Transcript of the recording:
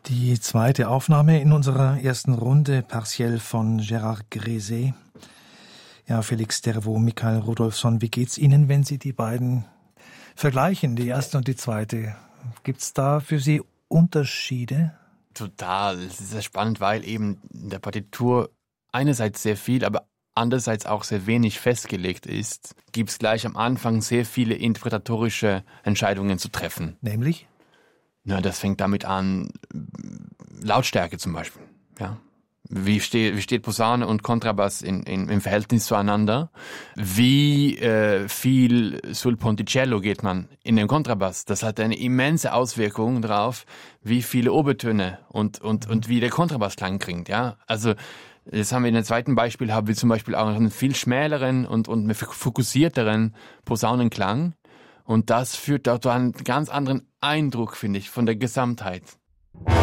Die zweite Aufnahme in unserer ersten Runde, partiell von Gérard Gréset. Ja, Felix Dervaux, Mikael Rudolfsson, wie geht's Ihnen, wenn Sie die beiden vergleichen, die erste und die zweite? Gibt's da für Sie Unterschiede? Total. Es ist sehr spannend, weil eben in der Partitur einerseits sehr viel, aber andererseits auch sehr wenig festgelegt ist, gibt es gleich am Anfang sehr viele interpretatorische Entscheidungen zu treffen. Nämlich? Ja, das fängt damit an, Lautstärke zum Beispiel. Ja. Wie steht Posaune und Kontrabass im Verhältnis zueinander? Wie viel sul ponticello geht man in den Kontrabass? Das hat eine immense Auswirkung darauf, wie viele Obertöne und wie der Kontrabassklang klingt. Ja? Also jetzt haben wir in dem zweiten Beispiel, haben wir zum Beispiel auch einen viel schmäleren und fokussierteren Posaunenklang. Und das führt auch zu einem ganz anderen Eindruck, finde ich, von der Gesamtheit.